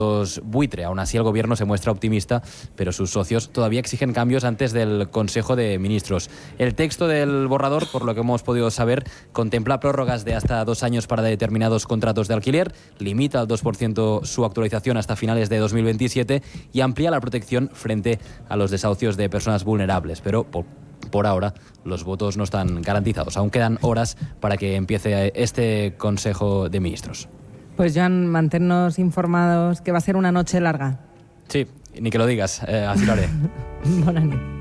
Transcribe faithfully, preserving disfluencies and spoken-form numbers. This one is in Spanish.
buitre. Aún así, el gobierno se muestra optimista, pero sus socios todavía exigen cambios antes del Consejo de Ministros. El texto del borrador, por lo que hemos podido saber, contempla prórrogas de hasta dos años para determinados contratos de alquiler, limita al dos por ciento su actualización hasta finales de dos mil veintisiete y amplía la protección frente a los desahucios de personas vulnerables. Pero por, por ahora los votos no están garantizados. Aún quedan horas para que empiece este Consejo de Ministros. Pues Joan, manténnos informados, que va a ser una noche larga. Sí, ni que lo digas, eh, así lo haré. Bona nit.